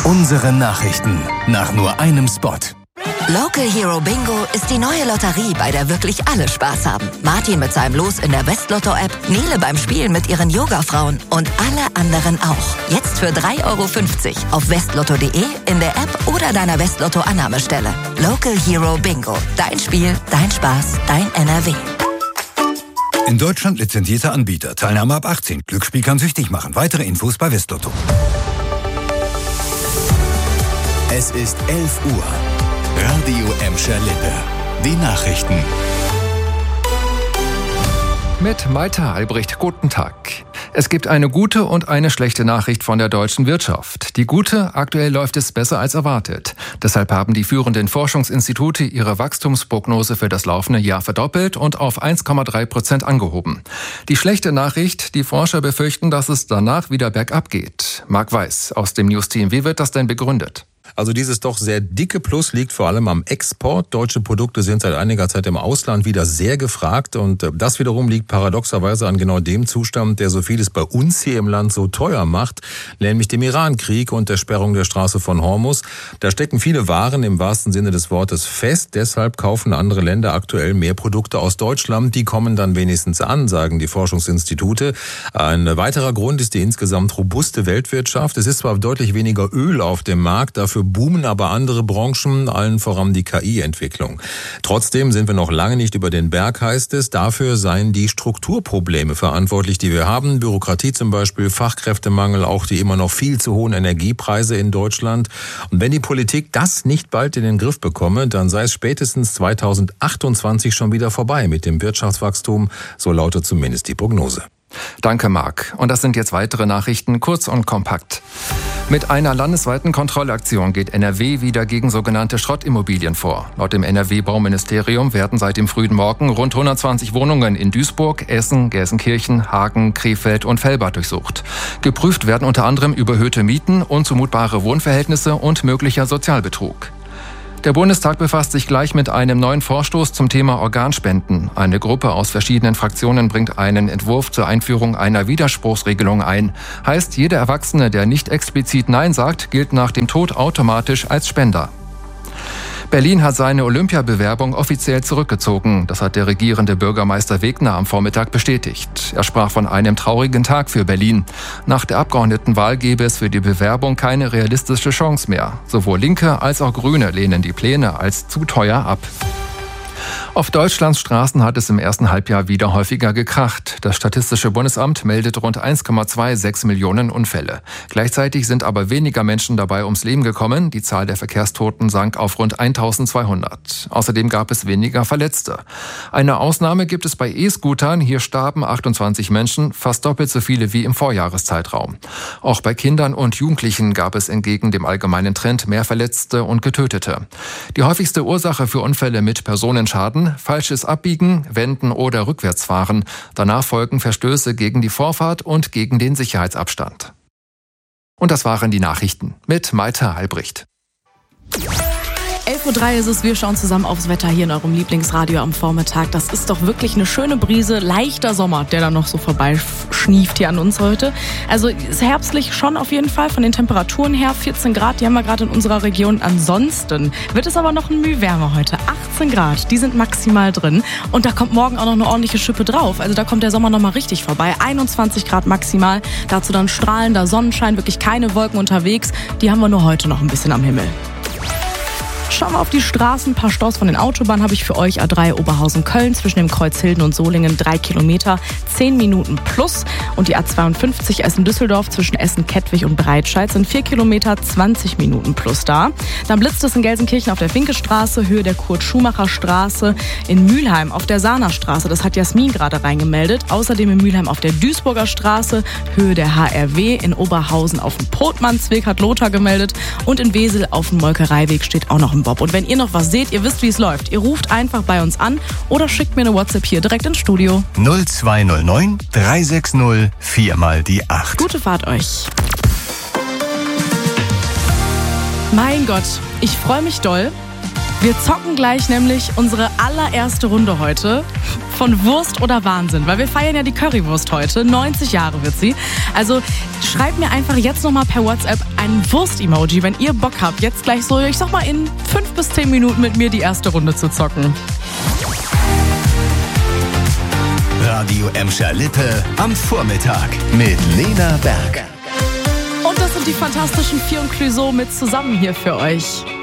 Unsere Nachrichten nach nur einem Spot. Local Hero Bingo ist die neue Lotterie, bei der wirklich alle Spaß haben. Martin mit seinem Los in der Westlotto-App, Nele beim Spielen mit ihren Yoga-Frauen und alle anderen auch. Jetzt für 3,50 € auf westlotto.de, in der App oder deiner Westlotto-Annahmestelle. Local Hero Bingo. Dein Spiel, dein Spaß, dein NRW. In Deutschland lizenzierter Anbieter. Teilnahme ab 18. Glücksspiel kann süchtig machen. Weitere Infos bei Westlotto. Es ist 11 Uhr. Radio Emscher Lippe. Die Nachrichten. Mit Maita Albrecht, guten Tag. Es gibt eine gute und eine schlechte Nachricht von der deutschen Wirtschaft. Die gute, aktuell läuft es besser als erwartet. Deshalb haben die führenden Forschungsinstitute ihre Wachstumsprognose für das laufende Jahr verdoppelt und auf 1,3% angehoben. Die schlechte Nachricht, die Forscher befürchten, dass es danach wieder bergab geht. Marc Weiß aus dem News-Team, wie wird das denn begründet? Also dieses doch sehr dicke Plus liegt vor allem am Export. Deutsche Produkte sind seit einiger Zeit im Ausland wieder sehr gefragt und das wiederum liegt paradoxerweise an genau dem Zustand, der so vieles bei uns hier im Land so teuer macht, nämlich dem Iran-Krieg und der Sperrung der Straße von Hormuz. Da stecken viele Waren im wahrsten Sinne des Wortes fest, deshalb kaufen andere Länder aktuell mehr Produkte aus Deutschland. Die kommen dann wenigstens an, sagen die Forschungsinstitute. Ein weiterer Grund ist die insgesamt robuste Weltwirtschaft. Es ist zwar deutlich weniger Öl auf dem Markt, dafür boomen aber andere Branchen, allen voran die KI-Entwicklung. Trotzdem sind wir noch lange nicht über den Berg, heißt es. Dafür seien die Strukturprobleme verantwortlich, die wir haben. Bürokratie zum Beispiel, Fachkräftemangel, auch die immer noch viel zu hohen Energiepreise in Deutschland. Und wenn die Politik das nicht bald in den Griff bekomme, dann sei es spätestens 2028 schon wieder vorbei mit dem Wirtschaftswachstum. So lautet zumindest die Prognose. Danke, Marc. Und das sind jetzt weitere Nachrichten, kurz und kompakt. Mit einer landesweiten Kontrollaktion geht NRW wieder gegen sogenannte Schrottimmobilien vor. Laut dem NRW-Bauministerium werden seit dem frühen Morgen rund 120 Wohnungen in Duisburg, Essen, Gelsenkirchen, Hagen, Krefeld und Velbert durchsucht. Geprüft werden unter anderem überhöhte Mieten, unzumutbare Wohnverhältnisse und möglicher Sozialbetrug. Der Bundestag befasst sich gleich mit einem neuen Vorstoß zum Thema Organspenden. Eine Gruppe aus verschiedenen Fraktionen bringt einen Entwurf zur Einführung einer Widerspruchsregelung ein. Heißt, jeder Erwachsene, der nicht explizit Nein sagt, gilt nach dem Tod automatisch als Spender. Berlin hat seine Olympiabewerbung offiziell zurückgezogen. Das hat der regierende Bürgermeister Wegner am Vormittag bestätigt. Er sprach von einem traurigen Tag für Berlin. Nach der Abgeordnetenwahl gäbe es für die Bewerbung keine realistische Chance mehr. Sowohl Linke als auch Grüne lehnen die Pläne als zu teuer ab. Auf Deutschlands Straßen hat es im ersten Halbjahr wieder häufiger gekracht. Das Statistische Bundesamt meldet rund 1,26 Millionen Unfälle. Gleichzeitig sind aber weniger Menschen dabei ums Leben gekommen. Die Zahl der Verkehrstoten sank auf rund 1200. Außerdem gab es weniger Verletzte. Eine Ausnahme gibt es bei E-Scootern. Hier starben 28 Menschen, fast doppelt so viele wie im Vorjahreszeitraum. Auch bei Kindern und Jugendlichen gab es entgegen dem allgemeinen Trend mehr Verletzte und Getötete. Die häufigste Ursache für Unfälle mit Personenschaden: falsches Abbiegen, Wenden oder Rückwärtsfahren. Danach folgen Verstöße gegen die Vorfahrt und gegen den Sicherheitsabstand. Und das waren die Nachrichten mit Maita Albrecht. 11:03 Uhr ist es, wir schauen zusammen aufs Wetter hier in eurem Lieblingsradio am Vormittag. Das ist doch wirklich eine schöne Brise, leichter Sommer, der da noch so vorbeischnieft hier an uns heute. Also ist herbstlich schon auf jeden Fall, von den Temperaturen her 14 Grad, die haben wir gerade in unserer Region. Ansonsten wird es aber noch ein Mühe wärmer heute, 18 Grad, die sind maximal drin. Und da kommt morgen auch noch eine ordentliche Schippe drauf, also da kommt der Sommer nochmal richtig vorbei. 21 Grad maximal, dazu dann strahlender Sonnenschein, wirklich keine Wolken unterwegs, die haben wir nur heute noch ein bisschen am Himmel. Schauen wir auf die Straßen. Ein paar Staus von den Autobahnen habe ich für euch. A3 Oberhausen-Köln zwischen dem Kreuz Hilden und Solingen 3 Kilometer, 10 Minuten plus. Und die A52 Essen-Düsseldorf zwischen Essen-Kettwig und Breitscheid sind 4 Kilometer, 20 Minuten plus da. Dann blitzt es in Gelsenkirchen auf der Finke-Straße, Höhe der Kurt-Schumacher-Straße. In Mülheim auf der Sahner-Straße, das hat Jasmin gerade reingemeldet. Außerdem in Mülheim auf der Duisburger Straße, Höhe der HRW. In Oberhausen auf dem Potmannsweg hat Lothar gemeldet. Und in Wesel auf dem Molkereiweg steht auch noch ein Bob. Und wenn ihr noch was seht, ihr wisst, wie es läuft. Ihr ruft einfach bei uns an oder schickt mir eine WhatsApp hier direkt ins Studio. 0209 360 4 mal die 8. Gute Fahrt euch. Mein Gott, ich freue mich doll. Wir zocken gleich nämlich unsere allererste Runde heute. von Wurst oder Wahnsinn, weil wir feiern ja die Currywurst heute. 90 Jahre wird sie. Also schreibt mir einfach jetzt nochmal per WhatsApp ein Wurst-Emoji, wenn ihr Bock habt, jetzt gleich so, ich sag mal, in 5 bis 10 Minuten mit mir die erste Runde zu zocken. Radio Emscher Lippe am Vormittag mit Lena Berg. Und das sind die fantastischen Vier und Clouseau mit zusammen hier für euch.